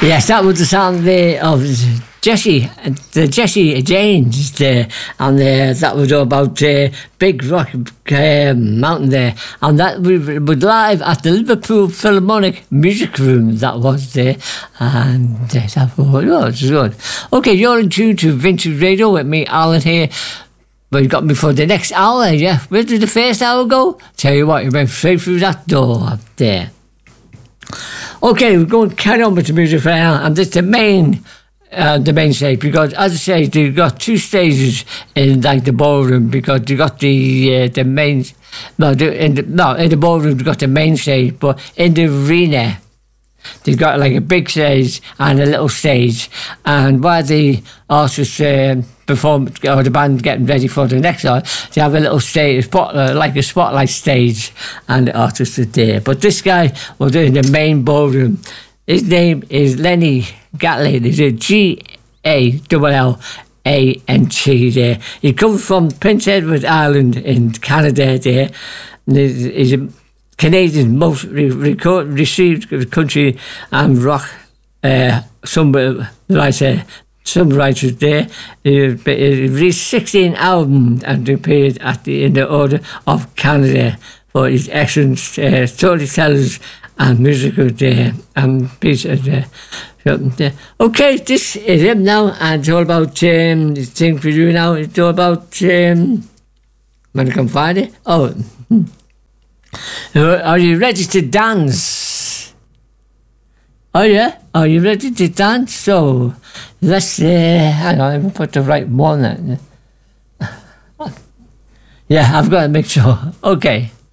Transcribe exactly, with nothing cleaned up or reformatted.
Yes, that was the sound there of Jesse, the Jesse James there, and uh, that was all about uh, Big Rock uh, Mountain there, and that we was live at the Liverpool Philharmonic Music Room. That was there, and uh, that was, oh, it was good. Okay, you're in tune to Vintage Radio with me, Alan here. Well, you got me for the next hour, yeah. Where did the first hour go? Tell you what, you went straight through that door up there. Okay, we're going to carry on with the music for now, and this is the main, uh, the main stage, because as I say, they've got two stages in like the ballroom, because you got the uh, the main, no, the, in the, no, in the ballroom you got the main stage, but in the arena they've got like a big stage and a little stage, and while the artists uh, perform, or the band getting ready for the next hour, they have a little stage, spot, uh, like a spotlight stage, and the artists are there. But this guy was in the main ballroom. His name is Lenny Gatlin. He's a G A L L A N T there. He comes from Prince Edward Island in Canada there. And he's a Canadian most re- record, received country and rock. Uh, some, uh, like I say, some writers there. He released sixteen albums and appeared at the in the Order of Canada for his excellent uh, storytellers and musical there and pieces there. Okay, this is him now, and it's all about um, the thing for you now. It's all about um, when I come Friday. Oh. Hmm. Are you ready to dance? Oh yeah? Are you ready to dance? So let's uh, hang on, let me put the right one in. Yeah, I've got to make sure. Okay.